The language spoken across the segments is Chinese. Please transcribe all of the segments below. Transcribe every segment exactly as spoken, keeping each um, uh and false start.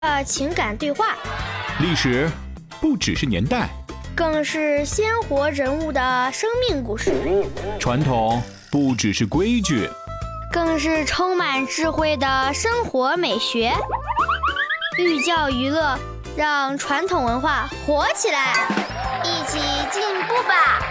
的情感对话。 历史不只是年代， 更是鲜活人物的生命故事。 传统不只是规矩， 更是充满智慧的生活美学。寓教于乐，让传统文化活起来，一起进步吧！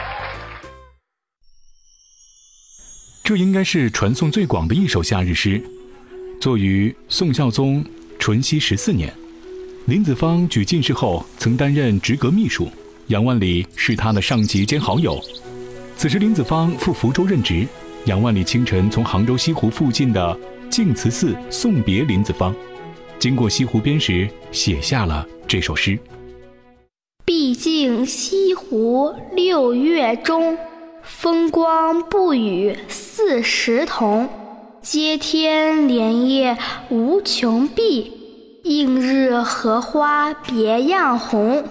这应该是传颂最广的一首夏日诗，作于宋孝宗淳熙十四年。林子方举进士后，曾担任直阁秘书，杨万里是他的上级兼好友。此时林子方赴福州任职，杨万里清晨从杭州西湖附近的净慈寺送别林子方，经过西湖边时，写下了这首诗： 毕竟西湖六月中，风光不与四时同。接天莲叶无穷碧，映日荷花别样红。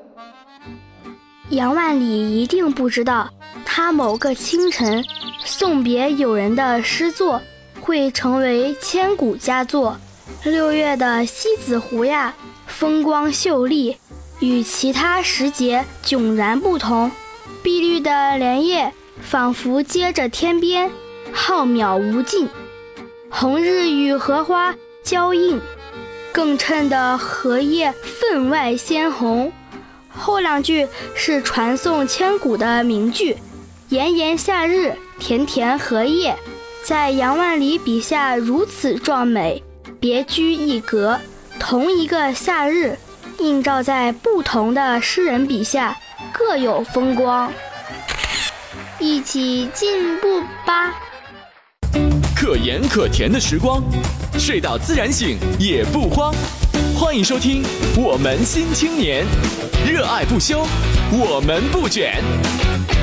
杨万里一定不知道，他某个清晨送别友人的诗作会成为千古佳作。六月的西子湖呀，风光秀丽，与其他时节迥然不同。碧绿的莲叶仿佛接着天边，浩渺无尽。红日与荷花交映，更衬得荷叶分外鲜红。后两句是传颂千古的名句，炎炎夏日，田田荷叶，在杨万里笔下如此壮美，别具一格。同一个夏日，映照在不同的诗人笔下，各有风光。一起进步吧！ 可盐可甜的时光，睡到自然醒也不慌。欢迎收听《我们新青年》，热爱不休，我们不卷。